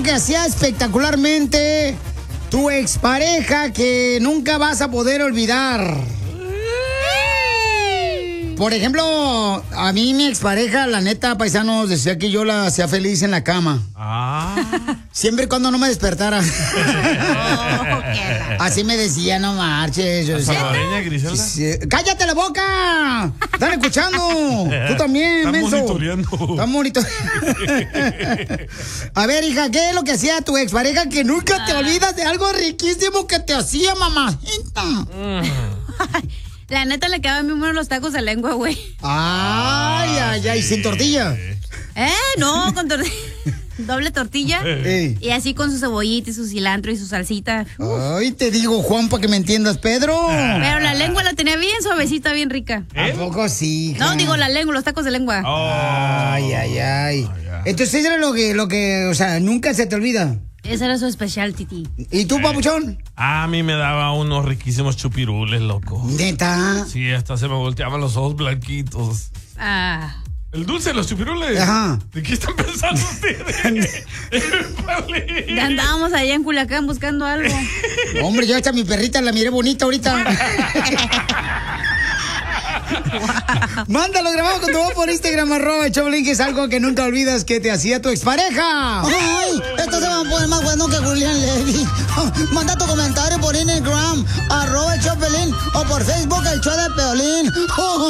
que hacía espectacularmente tu expareja que nunca vas a poder olvidar? Por ejemplo, a mí mi expareja, la neta, paisanos, decía que yo la hacía feliz en la cama. Siempre y cuando no me despertara. Así me decía, no marches. ¿La salvadoreña, Griselda? Sí. ¡Cállate la boca! ¡Están escuchando! Tú también, menso. Están monitoreando. A ver, hija, ¿qué es lo que hacía tu expareja que nunca te olvidas de algo riquísimo que te hacía, mamacita? La neta le quedaban bien buenos los tacos de lengua, güey. Ay, sin tortilla. No, con tortilla. Doble tortilla. Y así con su cebollita y su cilantro y su salsita. Ay, te digo, Juan, para que me entiendas, Pedro. Pero la lengua la tenía bien suavecita, bien rica. ¿A poco sí, hija? No, digo la lengua, los tacos de lengua. Ay. Entonces era lo que, o sea, nunca se te olvida. Esa era su specialty. ¿Y tú, papuchón? A mí me daba unos riquísimos chupirules, loco. ¿Neta? Sí, hasta se me volteaban los ojos blanquitos. El dulce, los chupirules. Ajá. ¿De qué están pensando ustedes? Ya andábamos allá en Culiacán buscando algo. Hombre, yo hasta mi perrita la miré bonita ahorita. Mándalo grabado con tu voz por Instagram, @Choplin, que es algo que nunca olvidas que te hacía tu expareja. Ay, esto se va a poner más bueno que Julián Levy. Manda tu comentario por Instagram, @Choplin, o por Facebook, el show de Piolín.